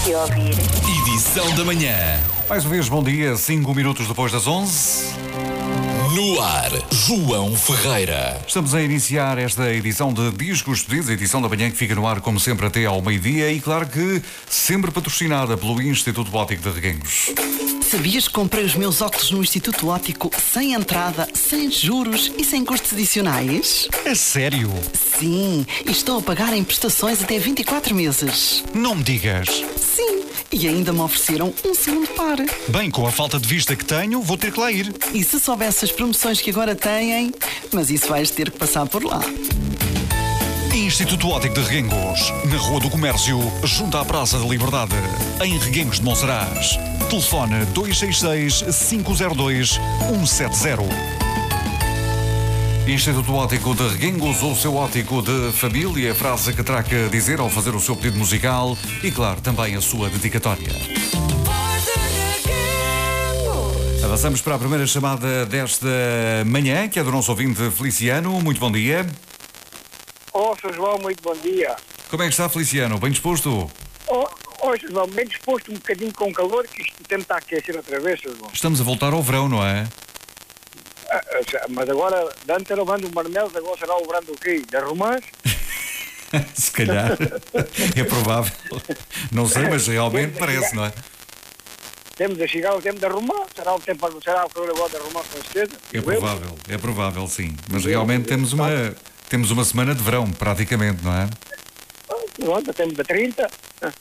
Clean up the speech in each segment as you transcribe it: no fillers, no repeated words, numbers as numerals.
de ouvir. Edição da manhã. Mais uma vez, bom dia, 5 minutos depois das 11. No ar, João Ferreira. Estamos a iniciar esta edição de Discos Pedidos, a edição da manhã que fica no ar, como sempre, até ao meio-dia e, claro que, sempre patrocinada pelo Instituto Óptico de Reguengos. Sabias que comprei os meus óculos no Instituto Óptico sem entrada, sem juros e sem custos adicionais? É sério? Sim, e estou a pagar em prestações até 24 meses. Não me digas. Sim, e ainda me ofereceram um segundo par. Bem, com a falta de vista que tenho, vou ter que lá ir. E se soubesse as promoções que agora têm, mas isso vais ter que passar por lá. Instituto Óptico de Reguengos, na Rua do Comércio, junto à Praça da Liberdade, em Reguengos de Monsaraz. Telefone 266-502-170. Instituto Óptico de Reguengos, o seu óptico de família, a frase que terá que dizer ao fazer o seu pedido musical e, claro, também a sua dedicatória. Avançamos para a primeira chamada desta manhã, que é do nosso ouvinte Feliciano. Muito bom dia. Sr. João, muito bom dia. Como é que está, Feliciano? Bem disposto? Sr. João, bem disposto, um bocadinho com calor, que isto o tempo está a aquecer outra vez, Sr. João. Estamos a voltar ao verão, não é? Mas agora, de antes era o verão do Marmelos, agora será o verão do quê? Da Romãs? Se calhar. É provável. Não sei, mas realmente parece, não é? Temos a chegar ao tempo da Romã, será o calor agora da Romã, com certeza. É provável, sim. Mas realmente temos uma semana de verão, praticamente, não é? Pronto, temos da 30.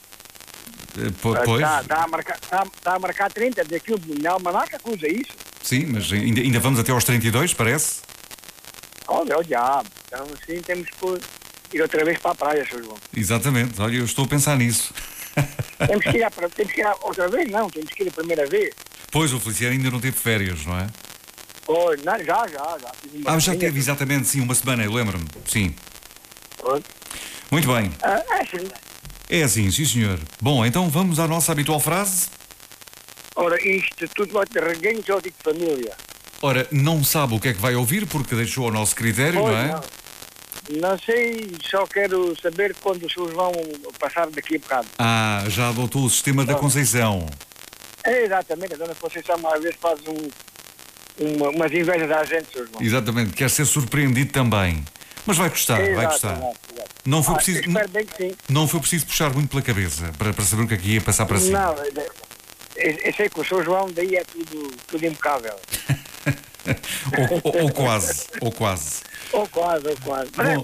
Pois. Está a marcar 30, daqui na almanaca, coisa isso. Sim, mas ainda vamos até aos 32, parece? Olha, então assim temos que ir outra vez para a praia, Sr. João. Exatamente, olha, eu estou a pensar nisso. Temos que ir outra vez? Não, temos que ir a primeira vez. Pois, o Feliciano ainda não teve férias, não é? Não, já. Já teve, exatamente, sim, uma semana, eu lembro-me. Sim. Pronto. Muito bem. Sim. É assim, sim, senhor. Bom, então vamos à nossa habitual frase. Ora, Instituto Óptico de Reguengos, Óptico de Família. Ora, não sabe o que é que vai ouvir porque deixou ao nosso critério, não é? Não sei, só quero saber quando os senhores vão passar daqui a bocado. Já adotou o sistema da Conceição. Exatamente, a Dona Conceição às vezes faz umas invejas à gente, Sr. João. Exatamente, quer ser surpreendido também. Mas vai gostar, vai gostar. Exato. Não foi preciso, espero bem que sim. não foi preciso puxar muito pela cabeça para saber o que é que ia passar para si. Não, eu sei que o Sr. João daí é tudo impecável. ou quase. Ou quase. Bom,